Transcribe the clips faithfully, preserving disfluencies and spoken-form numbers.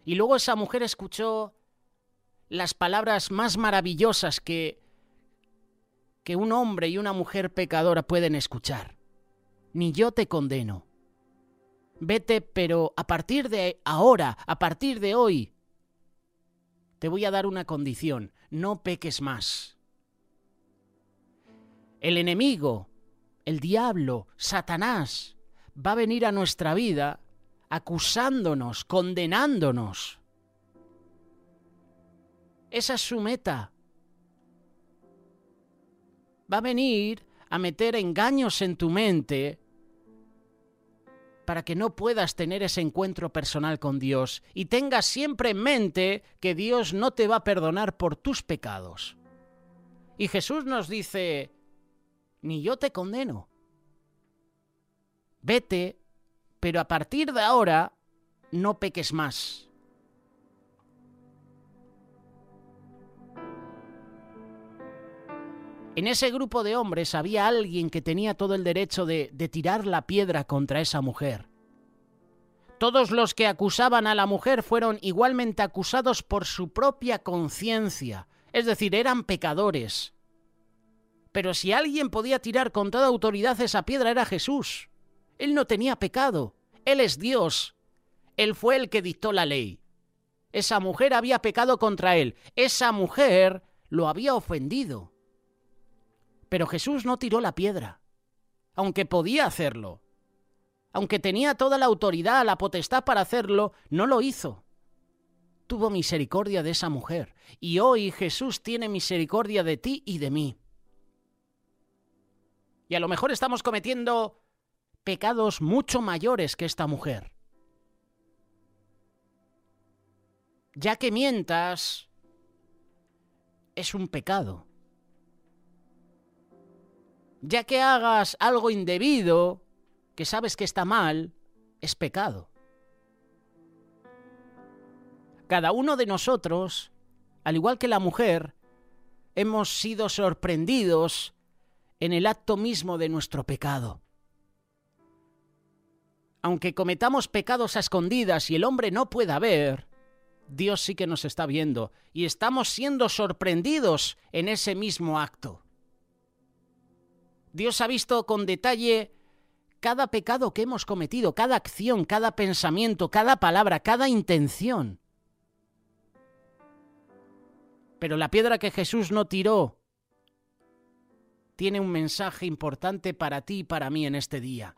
Y luego esa mujer escuchó las palabras más maravillosas que, que un hombre y una mujer pecadora pueden escuchar. Ni yo te condeno. Vete, pero a partir de ahora, a partir de hoy, te voy a dar una condición. No peques más. El enemigo, el diablo, Satanás, va a venir a nuestra vida acusándonos, condenándonos. Esa es su meta. Va a venir a meter engaños en tu mente para que no puedas tener ese encuentro personal con Dios y tengas siempre en mente que Dios no te va a perdonar por tus pecados. Y Jesús nos dice, ni yo te condeno. Vete, pero a partir de ahora no peques más. En ese grupo de hombres había alguien que tenía todo el derecho de, de tirar la piedra contra esa mujer. Todos los que acusaban a la mujer fueron igualmente acusados por su propia conciencia, es decir, eran pecadores. Pero si alguien podía tirar con toda autoridad esa piedra era Jesús. Él no tenía pecado, Él es Dios. Él fue el que dictó la ley. Esa mujer había pecado contra Él, esa mujer lo había ofendido. Pero Jesús no tiró la piedra, aunque podía hacerlo. Aunque tenía toda la autoridad, la potestad para hacerlo, no lo hizo. Tuvo misericordia de esa mujer. Y hoy Jesús tiene misericordia de ti y de mí. Y a lo mejor estamos cometiendo pecados mucho mayores que esta mujer. Ya que mientas, es un pecado. Ya que hagas algo indebido, que sabes que está mal, es pecado. Cada uno de nosotros, al igual que la mujer, hemos sido sorprendidos en el acto mismo de nuestro pecado. Aunque cometamos pecados a escondidas y el hombre no pueda ver, Dios sí que nos está viendo y estamos siendo sorprendidos en ese mismo acto. Dios ha visto con detalle cada pecado que hemos cometido, cada acción, cada pensamiento, cada palabra, cada intención. Pero la piedra que Jesús no tiró tiene un mensaje importante para ti y para mí en este día.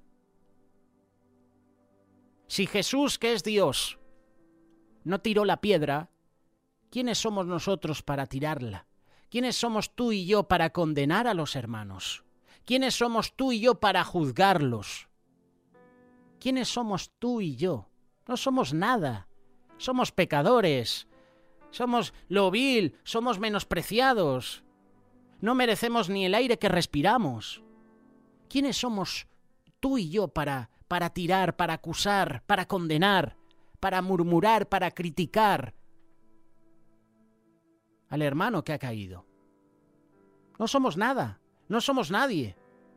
Si Jesús, que es Dios, no tiró la piedra, ¿quiénes somos nosotros para tirarla? ¿Quiénes somos tú y yo para condenar a los hermanos? ¿Quiénes somos tú y yo para juzgarlos? ¿Quiénes somos tú y yo? No somos nada. Somos pecadores. Somos lo vil. Somos menospreciados. No merecemos ni el aire que respiramos. ¿Quiénes somos tú y yo para, para tirar, para acusar, para condenar, para murmurar, para criticar al hermano que ha caído? No somos nada. No somos nadie.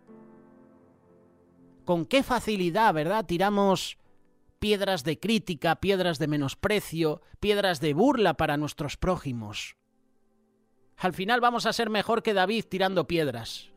Con qué facilidad, ¿verdad? Tiramos piedras de crítica, piedras de menosprecio, piedras de burla para nuestros prójimos. Al final vamos a ser mejor que David tirando piedras.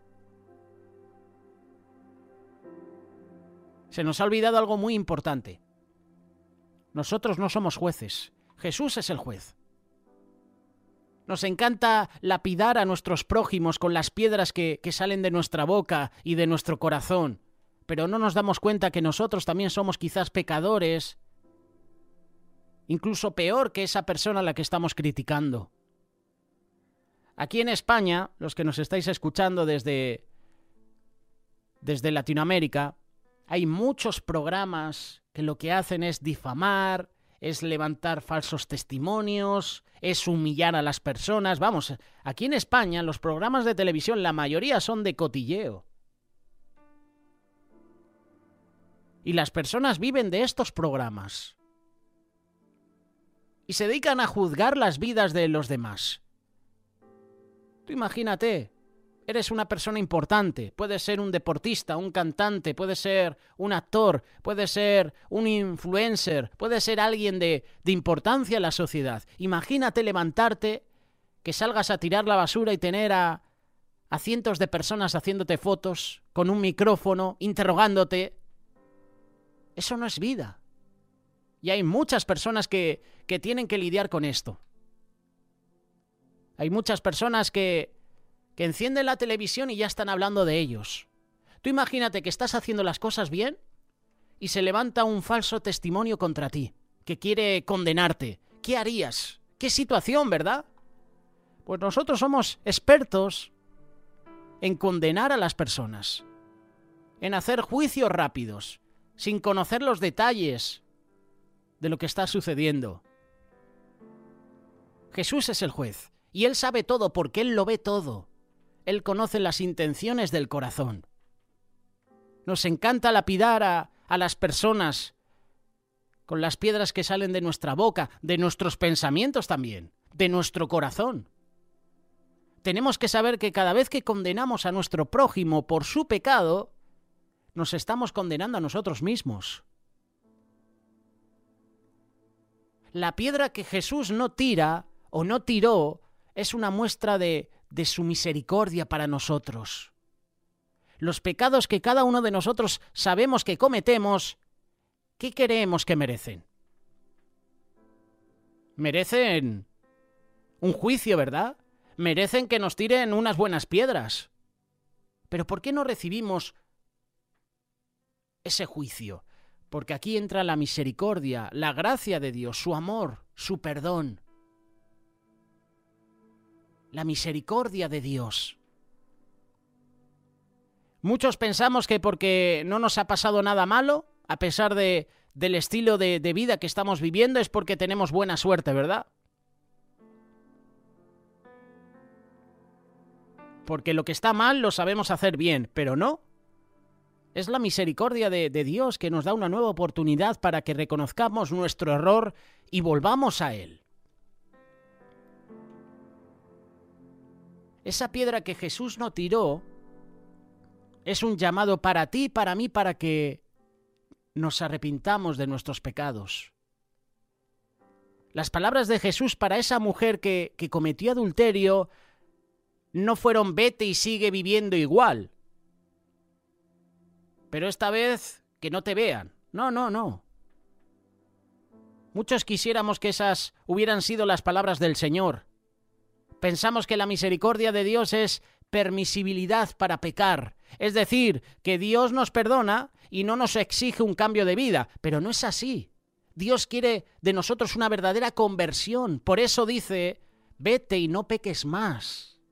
Se nos ha olvidado algo muy importante. Nosotros no somos jueces. Jesús es el juez. Nos encanta lapidar a nuestros prójimos con las piedras que, que salen de nuestra boca y de nuestro corazón, pero no nos damos cuenta que nosotros también somos quizás pecadores, incluso peor que esa persona a la que estamos criticando. Aquí en España, los que nos estáis escuchando desde, desde Latinoamérica, hay muchos programas que lo que hacen es difamar, es levantar falsos testimonios, es humillar a las personas. Vamos, aquí en España los programas de televisión, la mayoría son de cotilleo. Y las personas viven de estos programas. Y se dedican a juzgar las vidas de los demás. Tú imagínate, eres una persona importante, puedes ser un deportista, un cantante, puedes ser un actor, puedes ser un influencer, puedes ser alguien de, de importancia en la sociedad. Imagínate levantarte, que salgas a tirar la basura y tener a, a cientos de personas haciéndote fotos, con un micrófono, interrogándote. Eso no es vida. Y hay muchas personas que, que tienen que lidiar con esto. Hay muchas personas que, que encienden la televisión y ya están hablando de ellos. Tú imagínate que estás haciendo las cosas bien y se levanta un falso testimonio contra ti, que quiere condenarte. ¿Qué harías? ¿Qué situación, verdad? Pues nosotros somos expertos en condenar a las personas, en hacer juicios rápidos, sin conocer los detalles de lo que está sucediendo. Jesús es el juez. Y Él sabe todo porque Él lo ve todo. Él conoce las intenciones del corazón. Nos encanta lapidar a, a las personas con las piedras que salen de nuestra boca, de nuestros pensamientos también, de nuestro corazón. Tenemos que saber que cada vez que condenamos a nuestro prójimo por su pecado, nos estamos condenando a nosotros mismos. La piedra que Jesús no tira o no tiró es una muestra de, de su misericordia para nosotros. Los pecados que cada uno de nosotros sabemos que cometemos, ¿qué creemos que merecen? Merecen un juicio, ¿verdad? Merecen que nos tiren unas buenas piedras. Pero ¿por qué no recibimos ese juicio? Porque aquí entra la misericordia, la gracia de Dios, su amor, su perdón. La misericordia de Dios. Muchos pensamos que porque no nos ha pasado nada malo, a pesar de, del estilo de, de vida que estamos viviendo, es porque tenemos buena suerte, ¿verdad? Porque lo que está mal lo sabemos hacer bien, pero no. Es la misericordia de, de Dios que nos da una nueva oportunidad para que reconozcamos nuestro error y volvamos a Él. Esa piedra que Jesús no tiró es un llamado para ti y para mí para que nos arrepintamos de nuestros pecados. Las palabras de Jesús para esa mujer que, que cometió adulterio no fueron vete y sigue viviendo igual. Pero esta vez que no te vean. No, no, no. Muchos quisiéramos que esas hubieran sido las palabras del Señor. Pensamos que la misericordia de Dios es permisibilidad para pecar. Es decir, que Dios nos perdona y no nos exige un cambio de vida. Pero no es así. Dios quiere de nosotros una verdadera conversión. Por eso dice, vete y no peques más.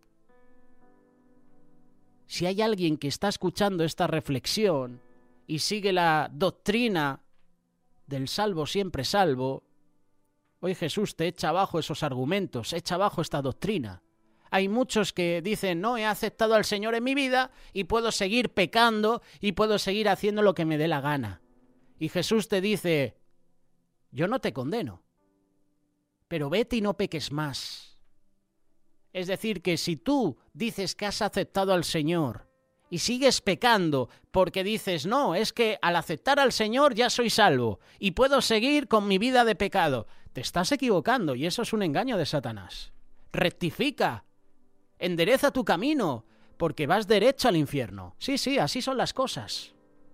Si hay alguien que está escuchando esta reflexión y sigue la doctrina del salvo siempre salvo, hoy Jesús te echa abajo esos argumentos, echa abajo esta doctrina. Hay muchos que dicen, no, he aceptado al Señor en mi vida y puedo seguir pecando y puedo seguir haciendo lo que me dé la gana. Y Jesús te dice, yo no te condeno, pero vete y no peques más. Es decir, que si tú dices que has aceptado al Señor y sigues pecando porque dices, no, es que al aceptar al Señor ya soy salvo y puedo seguir con mi vida de pecado, te estás equivocando y eso es un engaño de Satanás. Rectifica, endereza tu camino, porque vas derecho al infierno. Sí, sí, así son las cosas.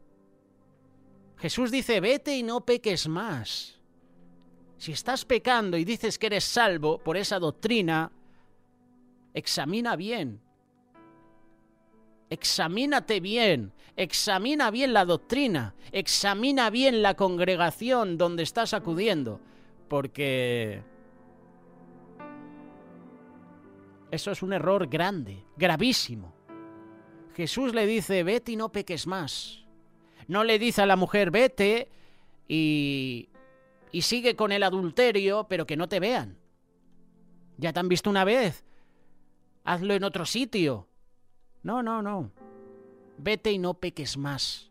Jesús dice, vete y no peques más. Si estás pecando y dices que eres salvo por esa doctrina, examina bien. Examínate bien. Examina bien la doctrina. Examina bien la congregación donde estás acudiendo. Porque eso es un error grande, gravísimo. Jesús le dice, vete y no peques más. No le dice a la mujer, vete y, y sigue con el adulterio, pero que no te vean. Ya te han visto una vez. Hazlo en otro sitio. No, no, no. Vete y no peques más.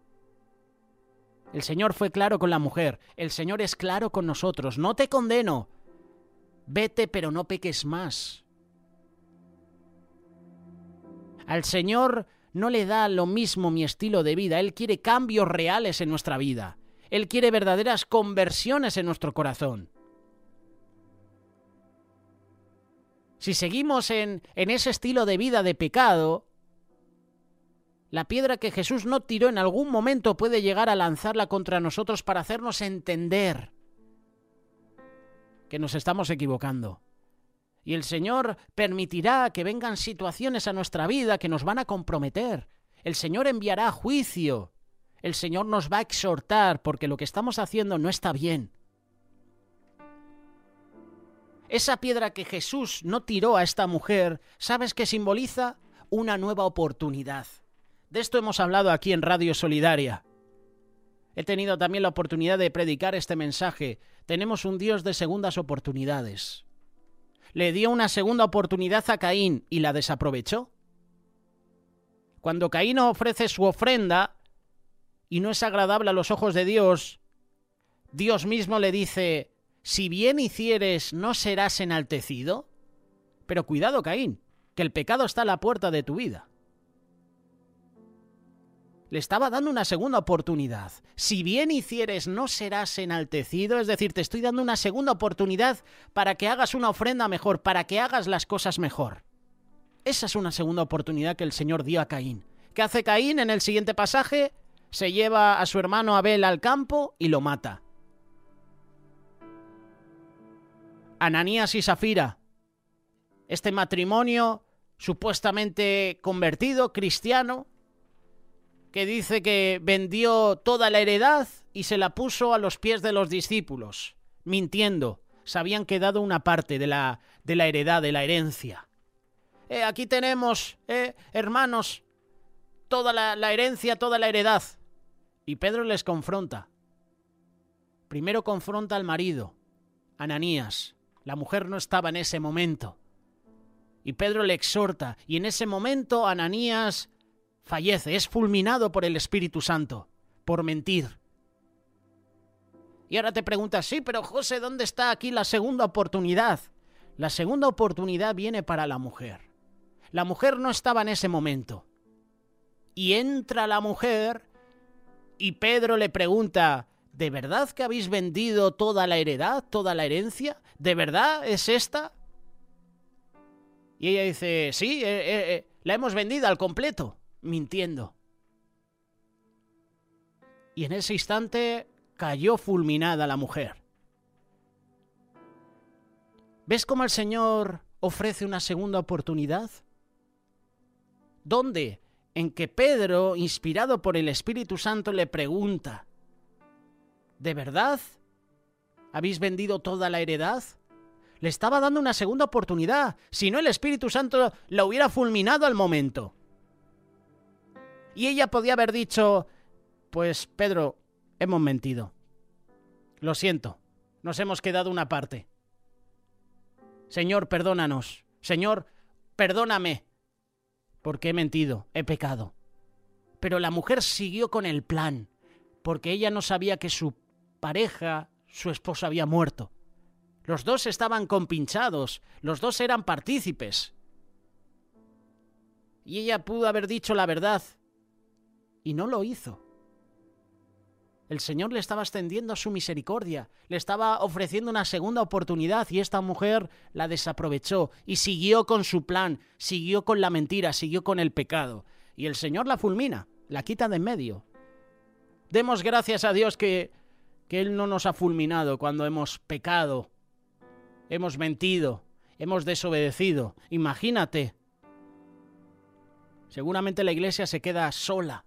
El Señor fue claro con la mujer. El Señor es claro con nosotros. No te condeno. Vete, pero no peques más. Al Señor no le da lo mismo mi estilo de vida. Él quiere cambios reales en nuestra vida. Él quiere verdaderas conversiones en nuestro corazón. Si seguimos en, en ese estilo de vida de pecado, la piedra que Jesús no tiró en algún momento puede llegar a lanzarla contra nosotros para hacernos entender que nos estamos equivocando. Y el Señor permitirá que vengan situaciones a nuestra vida que nos van a comprometer. El Señor enviará juicio. El Señor nos va a exhortar porque lo que estamos haciendo no está bien. Esa piedra que Jesús no tiró a esta mujer, ¿sabes qué simboliza? Una nueva oportunidad. De esto hemos hablado aquí en Radio Solidaria. He tenido también la oportunidad de predicar este mensaje. Tenemos un Dios de segundas oportunidades. Le dio una segunda oportunidad a Caín y la desaprovechó. Cuando Caín ofrece su ofrenda y no es agradable a los ojos de Dios, Dios mismo le dice: si bien hicieres, ¿no serás enaltecido? Pero cuidado, Caín, que el pecado está a la puerta de tu vida. Le estaba dando una segunda oportunidad. Si bien hicieres, ¿no serás enaltecido? Es decir, te estoy dando una segunda oportunidad para que hagas una ofrenda mejor, para que hagas las cosas mejor. Esa es una segunda oportunidad que el Señor dio a Caín. ¿Qué hace Caín en el siguiente pasaje? Se lleva a su hermano Abel al campo y lo mata. Ananías y Safira, este matrimonio supuestamente convertido, cristiano, que dice que vendió toda la heredad y se la puso a los pies de los discípulos, mintiendo. Se habían quedado una parte de la, de la heredad, de la herencia. Eh, aquí tenemos, eh, hermanos, toda la, la herencia, toda la heredad. Y Pedro les confronta. Primero confronta al marido, Ananías. La mujer no estaba en ese momento. Y Pedro le exhorta, y en ese momento Ananías fallece, es fulminado por el Espíritu Santo, por mentir. Y ahora te preguntas, sí, pero José, ¿dónde está aquí la segunda oportunidad? La segunda oportunidad viene para la mujer. La mujer no estaba en ese momento. Y entra la mujer y Pedro le pregunta, ¿de verdad que habéis vendido toda la heredad, toda la herencia? ¿De verdad es esta? Y ella dice, sí, eh, eh, eh, la hemos vendido al completo, mintiendo. Y en ese instante cayó fulminada la mujer. ¿Ves cómo el Señor ofrece una segunda oportunidad? ¿Dónde? En que Pedro, inspirado por el Espíritu Santo, le pregunta, ¿de verdad habéis vendido toda la heredad? Le estaba dando una segunda oportunidad. Si no, el Espíritu Santo la hubiera fulminado al momento. Y ella podía haber dicho, pues Pedro, hemos mentido. Lo siento, nos hemos quedado una parte. Señor, perdónanos. Señor, perdóname, porque he mentido, he pecado. Pero la mujer siguió con el plan, porque ella no sabía que su pareja, su esposo, había muerto. Los dos estaban compinchados, los dos eran partícipes. Y ella pudo haber dicho la verdad, y no lo hizo. El Señor le estaba extendiendo su misericordia, le estaba ofreciendo una segunda oportunidad y esta mujer la desaprovechó y siguió con su plan, siguió con la mentira, siguió con el pecado. Y el Señor la fulmina, la quita de en medio. Demos gracias a Dios que, que Él no nos ha fulminado cuando hemos pecado, hemos mentido, hemos desobedecido. Imagínate, seguramente la iglesia se queda sola.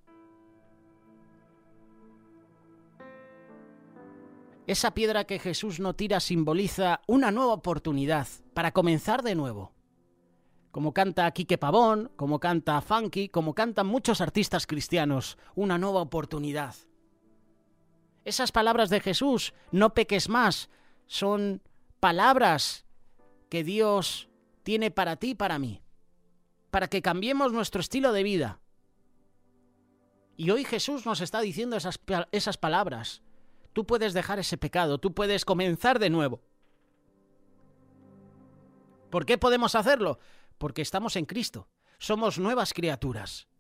Esa piedra que Jesús no tira simboliza una nueva oportunidad para comenzar de nuevo. Como canta Quique Pavón, como canta Funky, como cantan muchos artistas cristianos, una nueva oportunidad. Esas palabras de Jesús, no peques más, son palabras que Dios tiene para ti y para mí, para que cambiemos nuestro estilo de vida. Y hoy Jesús nos está diciendo esas, esas palabras. Tú puedes dejar ese pecado, tú puedes comenzar de nuevo. ¿Por qué podemos hacerlo? Porque estamos en Cristo. somos nuevas criaturas.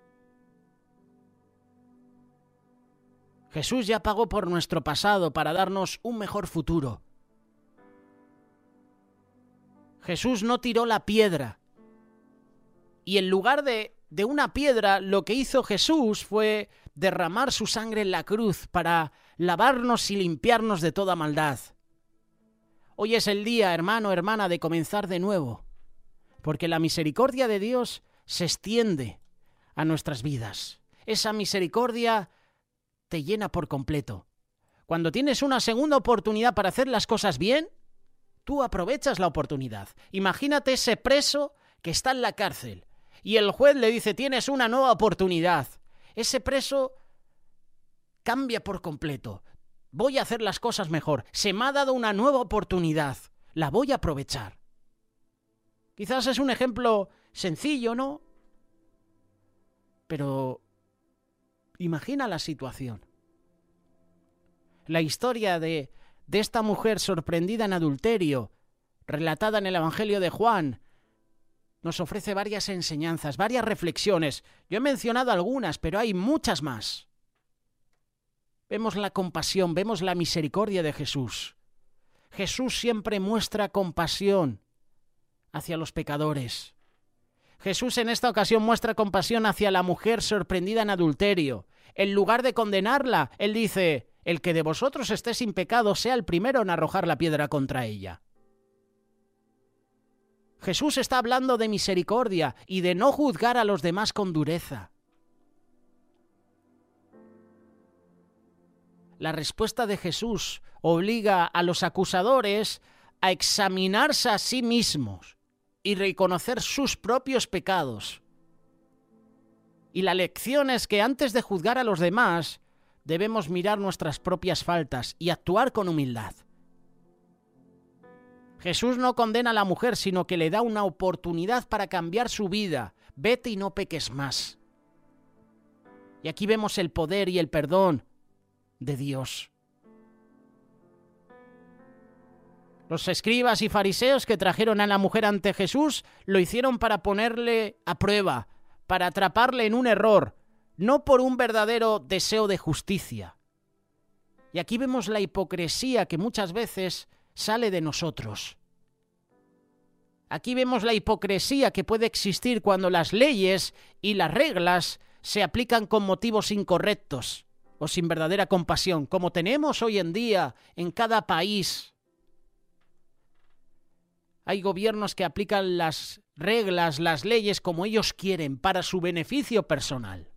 Jesús ya pagó por nuestro pasado para darnos un mejor futuro. Jesús no tiró la piedra. Y en lugar de, de una piedra, lo que hizo Jesús fue derramar su sangre en la cruz para lavarnos y limpiarnos de toda maldad. Hoy es el día, hermano, hermana, de comenzar de nuevo, porque la misericordia de Dios se extiende a nuestras vidas. Esa misericordia te llena por completo. Cuando tienes una segunda oportunidad para hacer las cosas bien, tú aprovechas la oportunidad. Imagínate ese preso que está en la cárcel y el juez le dice, tienes una nueva oportunidad. Ese preso cambia por completo. Voy a hacer las cosas mejor. Se me ha dado una nueva oportunidad. La voy a aprovechar. Quizás es un ejemplo sencillo, ¿no? Pero imagina la situación. La historia de, de esta mujer sorprendida en adulterio, relatada en el Evangelio de Juan, nos ofrece varias enseñanzas, varias reflexiones. Yo he mencionado algunas, pero hay muchas más. Vemos la compasión, vemos la misericordia de Jesús. Jesús siempre muestra compasión hacia los pecadores. Jesús en esta ocasión muestra compasión hacia la mujer sorprendida en adulterio. En lugar de condenarla, él dice, el que de vosotros esté sin pecado sea el primero en arrojar la piedra contra ella. Jesús está hablando de misericordia y de no juzgar a los demás con dureza. La respuesta de Jesús obliga a los acusadores a examinarse a sí mismos y reconocer sus propios pecados. Y la lección es que antes de juzgar a los demás, debemos mirar nuestras propias faltas y actuar con humildad. Jesús no condena a la mujer, sino que le da una oportunidad para cambiar su vida. Vete y no peques más. Y aquí vemos el poder y el perdón de Dios. Los escribas y fariseos que trajeron a la mujer ante Jesús lo hicieron para ponerle a prueba, para atraparle en un error, no por un verdadero deseo de justicia. Y aquí vemos la hipocresía que muchas veces sale de nosotros. Aquí vemos la hipocresía que puede existir cuando las leyes y las reglas se aplican con motivos incorrectos o sin verdadera compasión, como tenemos hoy en día en cada país. Hay gobiernos que aplican las reglas, las leyes como ellos quieren, para su beneficio personal.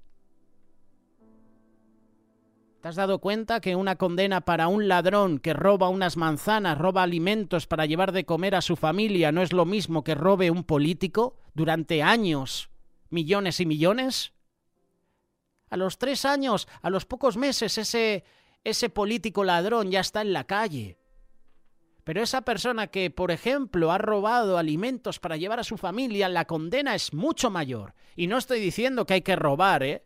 ¿Te has dado cuenta que una condena para un ladrón que roba unas manzanas, roba alimentos para llevar de comer a su familia, no es lo mismo que robe un político durante años, millones y millones? A los tres años, a los pocos meses, ese, ese político ladrón ya está en la calle. Pero esa persona que, por ejemplo, ha robado alimentos para llevar a su familia, la condena es mucho mayor. Y no estoy diciendo que hay que robar, ¿eh?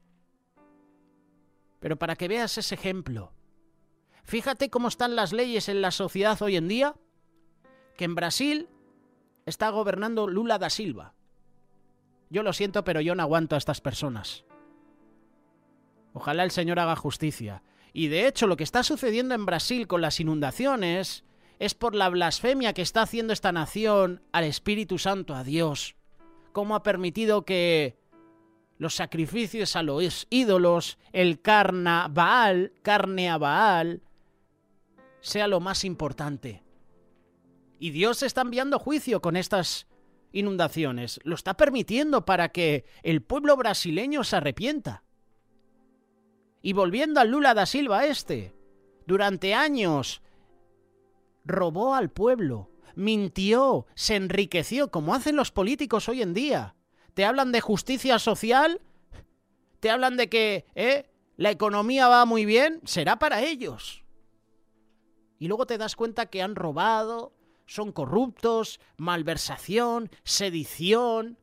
Pero para que veas ese ejemplo. Fíjate cómo están las leyes en la sociedad hoy en día, que en Brasil está gobernando Lula da Silva. Yo lo siento, pero yo no aguanto a estas personas. Ojalá el Señor haga justicia. Y de hecho, lo que está sucediendo en Brasil con las inundaciones es por la blasfemia que está haciendo esta nación al Espíritu Santo, a Dios. Cómo ha permitido que los sacrificios a los ídolos, el carnaval, carne a Baal, sea lo más importante. Y Dios está enviando juicio con estas inundaciones. Lo está permitiendo para que el pueblo brasileño se arrepienta. Y volviendo a Lula da Silva este, durante años robó al pueblo, mintió, se enriqueció, como hacen los políticos hoy en día. Te hablan de justicia social, te hablan de que ¿eh? la economía va muy bien, será para ellos. Y luego te das cuenta que han robado, son corruptos, malversación, sedición.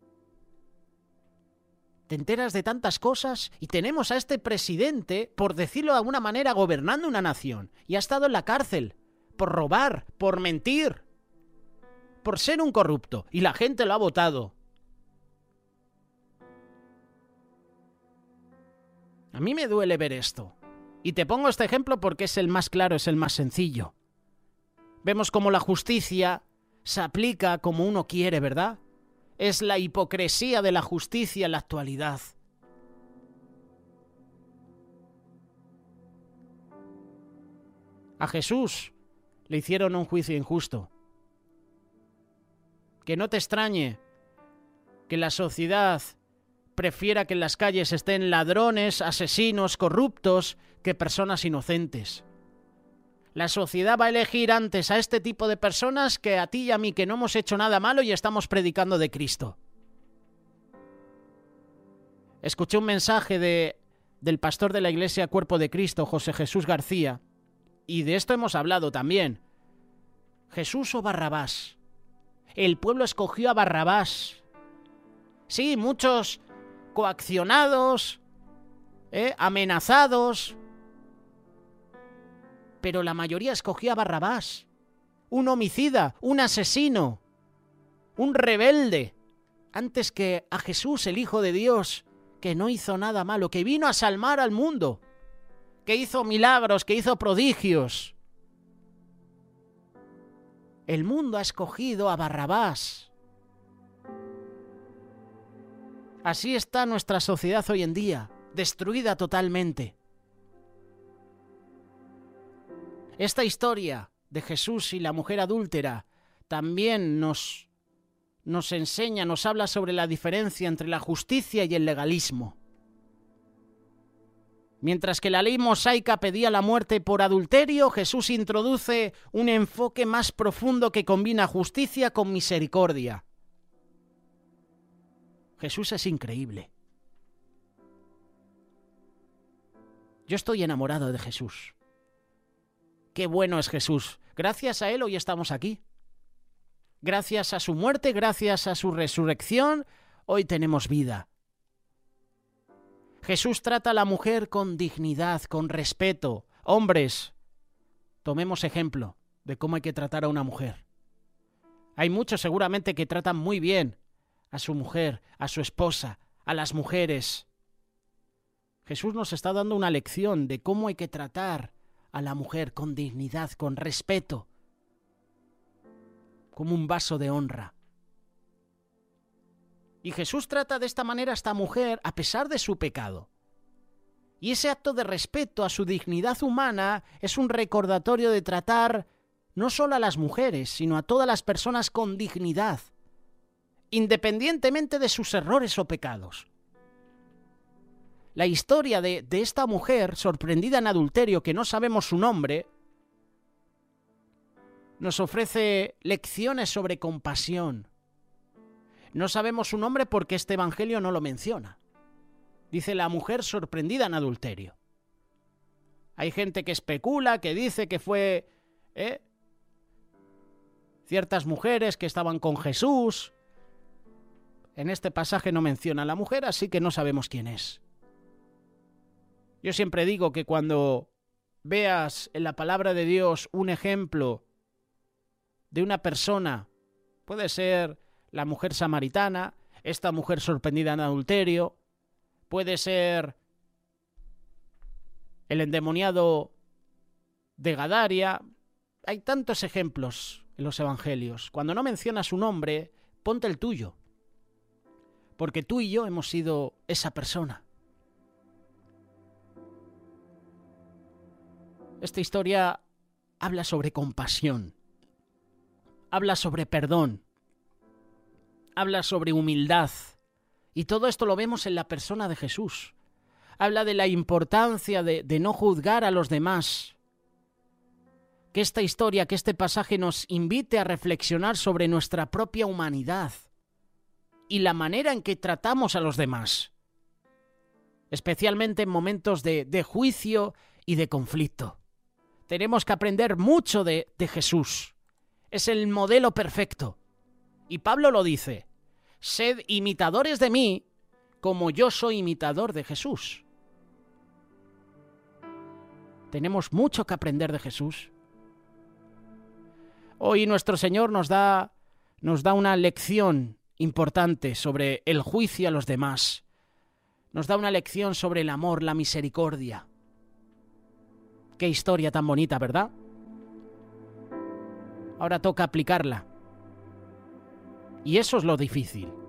Te enteras de tantas cosas y tenemos a este presidente, por decirlo de alguna manera, gobernando una nación. Y ha estado en la cárcel por robar, por mentir, por ser un corrupto. Y la gente lo ha votado. A mí me duele ver esto. Y te pongo este ejemplo porque es el más claro, es el más sencillo. Vemos cómo la justicia se aplica como uno quiere, ¿verdad? Es la hipocresía de la justicia en la actualidad. A Jesús le hicieron un juicio injusto. Que no te extrañe que la sociedad prefiera que en las calles estén ladrones, asesinos, corruptos, que personas inocentes. La sociedad va a elegir antes a este tipo de personas que a ti y a mí, que no hemos hecho nada malo y estamos predicando de Cristo. Escuché un mensaje de, del pastor de la Iglesia Cuerpo de Cristo, José Jesús García, y de esto hemos hablado también. ¿Jesús o Barrabás? El pueblo escogió a Barrabás. Sí, muchos coaccionados, ¿eh? amenazados, pero la mayoría escogió a Barrabás, un homicida, un asesino, un rebelde, antes que a Jesús, el Hijo de Dios, que no hizo nada malo, que vino a salvar al mundo, que hizo milagros, que hizo prodigios. El mundo ha escogido a Barrabás. Así está nuestra sociedad hoy en día, destruida totalmente. Esta historia de Jesús y la mujer adúltera también nos, nos enseña, nos habla sobre la diferencia entre la justicia y el legalismo. Mientras que la ley mosaica pedía la muerte por adulterio, Jesús introduce un enfoque más profundo que combina justicia con misericordia. Jesús es increíble. Yo estoy enamorado de Jesús. Qué bueno es Jesús. Gracias a Él hoy estamos aquí. Gracias a su muerte, gracias a su resurrección, hoy tenemos vida. Jesús trata a la mujer con dignidad, con respeto. Hombres, tomemos ejemplo de cómo hay que tratar a una mujer. Hay muchos seguramente que tratan muy bien a su mujer, a su esposa, a las mujeres. Jesús nos está dando una lección de cómo hay que tratar a la mujer con dignidad, con respeto, como un vaso de honra. Y Jesús trata de esta manera a esta mujer a pesar de su pecado. Y ese acto de respeto a su dignidad humana es un recordatorio de tratar no solo a las mujeres, sino a todas las personas con dignidad, independientemente de sus errores o pecados. La historia de, de esta mujer sorprendida en adulterio, que no sabemos su nombre, nos ofrece lecciones sobre compasión. No sabemos su nombre porque este evangelio no lo menciona. Dice la mujer sorprendida en adulterio. Hay gente que especula, que dice que fue ¿eh? ciertas mujeres que estaban con Jesús. En este pasaje no menciona a la mujer, así que no sabemos quién es. Yo siempre digo que cuando veas en la palabra de Dios un ejemplo de una persona, puede ser la mujer samaritana, esta mujer sorprendida en adulterio, puede ser el endemoniado de Gadaria. Hay tantos ejemplos en los evangelios. Cuando no mencionas su nombre, ponte el tuyo, porque tú y yo hemos sido esa persona. Esta historia habla sobre compasión, habla sobre perdón, habla sobre humildad, y todo esto lo vemos en la persona de Jesús. Habla de la importancia de, de no juzgar a los demás. Que esta historia, que este pasaje nos invite a reflexionar sobre nuestra propia humanidad y la manera en que tratamos a los demás, especialmente en momentos de, de juicio y de conflicto. Tenemos que aprender mucho de, de Jesús. Es el modelo perfecto. Y Pablo lo dice: sed imitadores de mí, como yo soy imitador de Jesús. Tenemos mucho que aprender de Jesús. Hoy nuestro Señor nos da, nos da una lección importante sobre el juicio a los demás. Nos da una lección sobre el amor, la misericordia. Qué historia tan bonita, ¿verdad? Ahora toca aplicarla. Y eso es lo difícil.